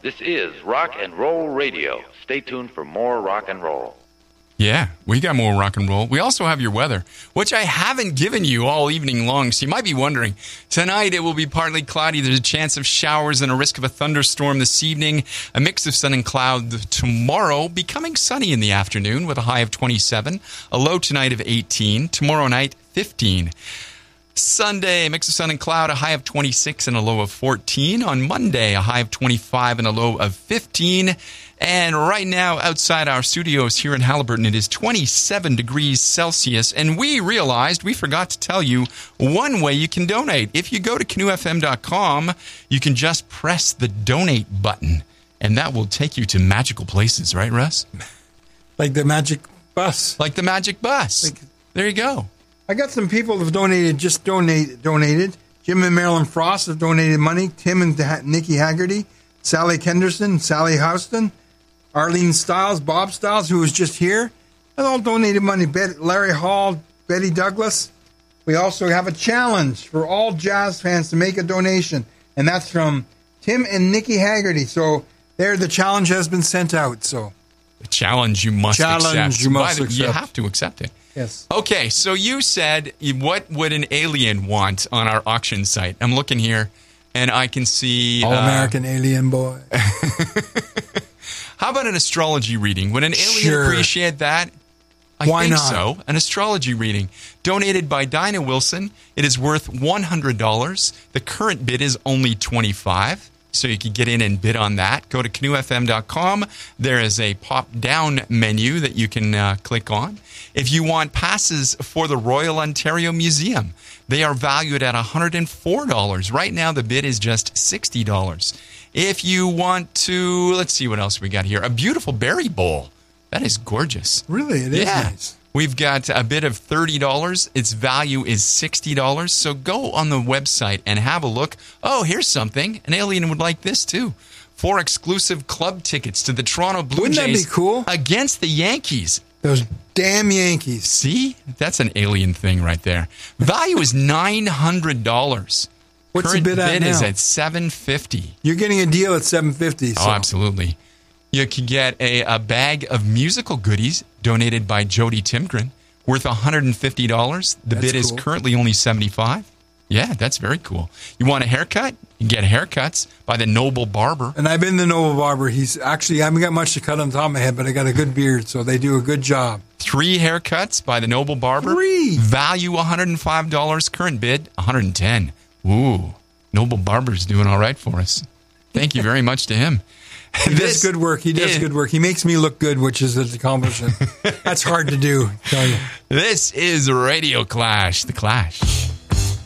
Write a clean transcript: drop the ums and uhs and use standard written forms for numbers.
This is Rock and Roll Radio. Stay tuned for more rock and roll. Yeah, we got more rock and roll. We also have your weather, which I haven't given you all evening long, so you might be wondering. Tonight, it will be partly cloudy. There's a chance of showers and a risk of a thunderstorm this evening. A mix of sun and cloud tomorrow, becoming sunny in the afternoon with a high of 27. A low tonight of 18. Tomorrow night, 15. Sunday, a mix of sun and cloud, a high of 26 and a low of 14. On Monday, a high of 25 and a low of 15. And right now, outside our studios here in Haliburton, it is 27 degrees Celsius. And we forgot to tell you one way you can donate. If you go to canoefm.com, you can just press the donate button. And that will take you to magical places, right, Russ? Like the magic bus. Like the magic bus. There you go. I got some people that have donated. Jim and Marilyn Frost have donated money. Tim and Nikki Haggerty. Sally Kenderson, Sally Houston, Arlene Stiles, Bob Stiles, who was just here. They all donated money. Larry Hall, Betty Douglas. We also have a challenge for all jazz fans to make a donation. And that's from Tim and Nikki Haggerty. So there, the challenge has been sent out. So the challenge you must accept. You have to accept it. Yes. Okay, so you said, what would an alien want on our auction site? I'm looking here, and I can see... All-American alien boy. How about an astrology reading? Would an alien appreciate that? Why not? So. An astrology reading. Donated by Dinah Wilson. It is worth $100. The current bid is only $25. So you can get in and bid on that. Go to canoefm.com. There is a pop-down menu that you can click on. If you want passes for the Royal Ontario Museum, they are valued at $104. Right now, the bid is just $60. If you want to, let's see what else we got here. A beautiful berry bowl. That is gorgeous. Really? It is nice. We've got a bid of $30. Its value is $60. So go on the website and have a look. Oh, here's something. An alien would like this, too. 4 exclusive club tickets to the Toronto Blue Jays. Wouldn't that be cool? Against the Yankees. Those damn Yankees. See? That's an alien thing right there. Value is $900. What's Current the bid at now? Is at $750. You're getting a deal at $750. Oh, absolutely. You can get a bag of musical goodies donated by Jody Timgren, worth $150. The bid is currently only $75. Yeah, that's very cool. You want a haircut? You can get haircuts by the Noble Barber. And I've been the Noble Barber. He's actually, I haven't got much to cut on top of my head, but I got a good beard, so they do a good job. 3 haircuts by the Noble Barber. 3. Value $105. Current bid $110. Ooh, Noble Barber's doing all right for us. Thank you very much to him. He does good work. He does good work. He makes me look good, which is an accomplishment. That's hard to do, I tell you. This is Radio Clash, The Clash.